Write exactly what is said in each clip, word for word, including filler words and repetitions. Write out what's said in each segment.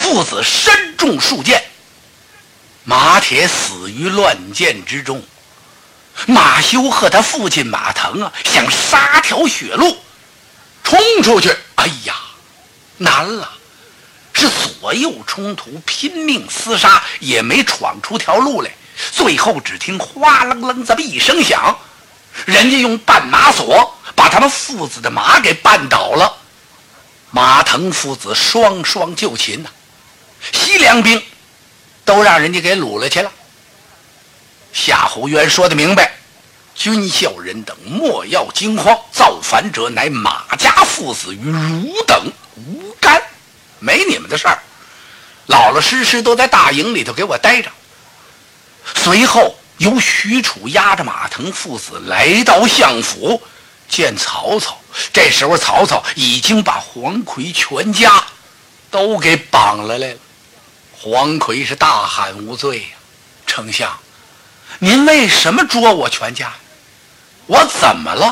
父子身中数箭，马铁死于乱箭之中。马修和他父亲马腾啊，想杀条血路冲出去，哎呀，难了！是左右冲突，拼命厮杀，也没闯出条路来。最后只听哗楞楞这么一声响，人家用绊马索把他们父子的马给绊倒了。马腾父子双双就擒呐、啊，西凉兵都让人家给掳了去了。夏侯渊说得明白，军校人等莫要惊慌，造反者乃马家父子与汝等无干，没你们的事儿，老老实实都在大营里头给我待着。随后由许褚押着马腾父子来到相府见曹操。这时候曹操已经把黄奎全家都给绑了来了。黄奎是大喊无罪呀、啊！丞相，您为什么捉我全家？我怎么了？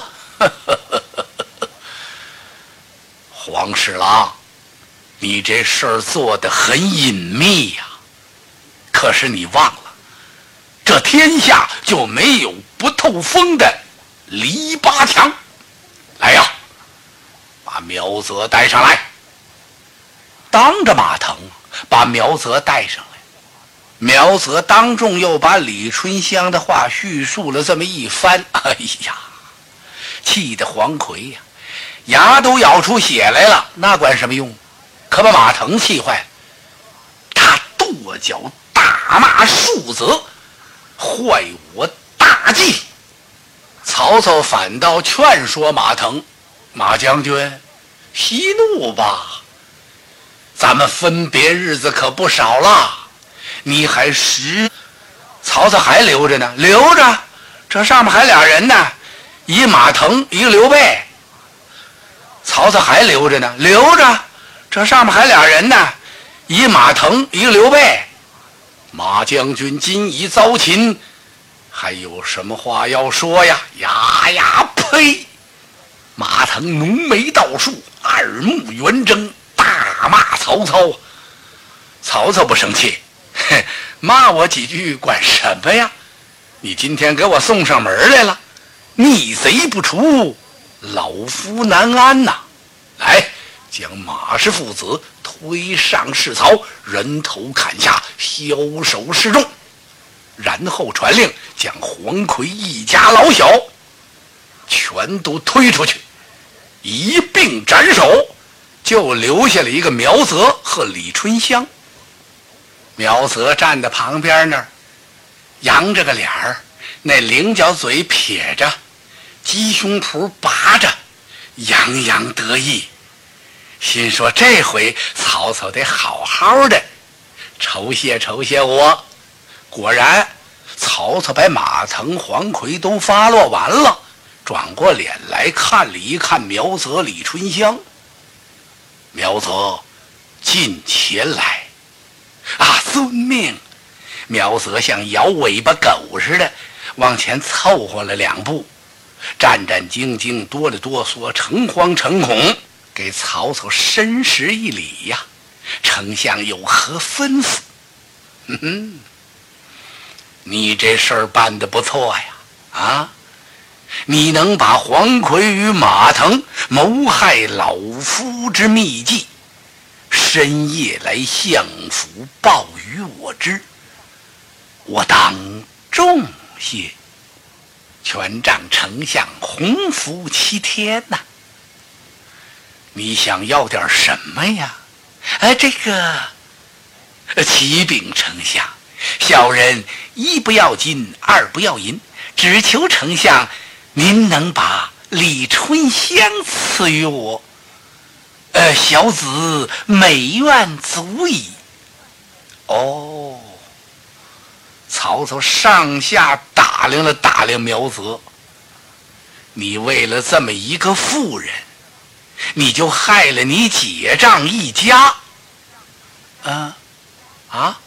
黄侍郎，你这事儿做得很隐秘呀、啊。可是你忘了，这天下就没有不透风的篱笆墙。来呀，把苗泽带上来。当着马腾把苗泽带上来。苗泽当众又把李春香的话叙述了这么一番，哎呀，气得黄奎呀牙都咬出血来了，那管什么用？可把马腾气坏了，他跺脚大骂庶子，坏我大计。曹操反倒劝说马腾，马将军息怒吧，咱们分别日子可不少了，你还识？曹操还留着呢，留着，这上面还俩人呢，一个马腾，一个刘备。曹操还留着呢，留着，这上面还俩人呢，一个马腾，一个刘备。马将军今已遭擒，还有什么话要说呀？呀呀呸！马腾浓眉倒竖，耳目圆睁，大骂曹操。曹操不生气，嘿，骂我几句管什么呀？你今天给我送上门来了，逆贼不除，老夫难安呐、啊！来，将马氏父子推上市曹，人头砍下，枭首示众。然后传令，将黄奎一家老小全都推出去，一并斩首，就留下了一个苗泽和李春香。苗泽站在旁边那儿，扬着个脸儿，那菱角嘴撇着，鸡胸脯拔着，洋洋得意，心说这回曹操得好好的酬谢酬谢我。果然曹操把马腾、黄奎都发落完了，转过脸来看了一看苗泽、李春香。苗泽近前来，啊，遵命。苗泽像摇尾巴狗似的往前凑合了两步，战战兢兢，哆里哆嗦，诚惶诚恐，给曹操深施一礼呀。丞相有何吩咐？嗯哼，你这事儿办得不错呀！啊，你能把黄奎与马腾谋害老夫之秘计，深夜来相府报与我知，我当重谢，全仗丞相洪福齐天呐、啊！你想要点什么呀？哎，这个启禀丞相，小人一不要金，二不要银，只求丞相您能把李春香赐予我，呃，小子美愿足矣。哦，曹操上下打量了打量苗泽，你为了这么一个妇人，你就害了你姐丈一家。嗯、啊，啊，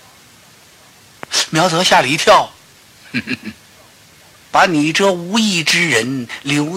苗泽吓了一跳，把你这无义之人留